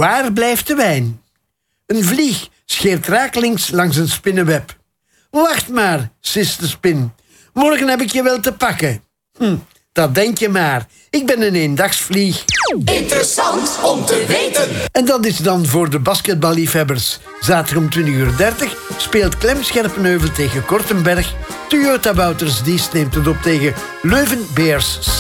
Waar blijft de wijn? Een vlieg scheert rakelings langs een spinnenweb. Wacht maar, sist de spin. Morgen heb ik je wel te pakken. Dat denk je maar. Ik ben een eendagsvlieg. Interessant om te weten. En dat is dan voor de basketballiefhebbers. Zaterdag om 20:30 speelt Clem Scherpenheuvel tegen Kortenberg. Toyota Wouters Diest neemt het op tegen Leuven Bears